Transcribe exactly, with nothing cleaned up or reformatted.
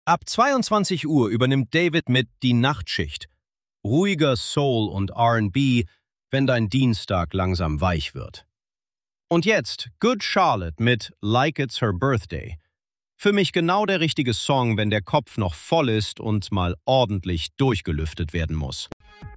Ab zweiundzwanzig Uhr übernimmt David mit Die Nachtschicht. Ruhiger Soul und R und B, wenn dein Dienstag langsam weich wird. Und jetzt Good Charlotte mit Like It's Her Birthday. Für mich genau der richtige Song, wenn der Kopf noch voll ist und mal ordentlich durchgelüftet werden muss.